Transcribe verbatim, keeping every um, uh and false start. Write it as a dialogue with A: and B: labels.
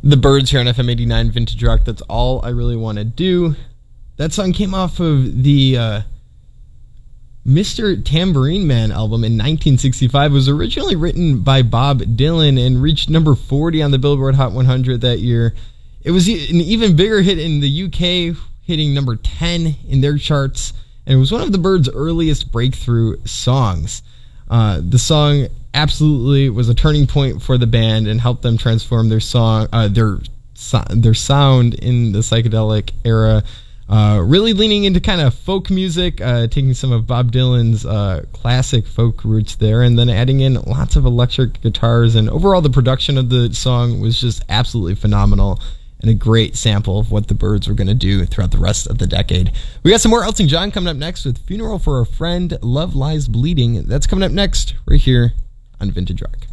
A: The Byrds here on F M eighty-nine Vintage Rock. That's All I Really Want to Do. That song came off of the uh, Mister Tambourine Man album in nineteen sixty-five. It was originally written by Bob Dylan and reached number forty on the Billboard Hot one hundred that year. It was an even bigger hit in the U K, hitting number ten in their charts, and it was one of the Byrds' earliest breakthrough songs. Uh, the song absolutely was a turning point for the band and helped them transform their song, uh, their so- their sound in the psychedelic era. Uh, really leaning into kind of folk music, uh, taking some of Bob Dylan's uh, classic folk roots there, and then adding in lots of electric guitars. And overall, the production of the song was just absolutely phenomenal, and a great sample of what the Byrds were going to do throughout the rest of the decade. We got some more Elton John coming up next with Funeral for a Friend, Love Lies Bleeding. That's coming up next right here on Vintage Rock.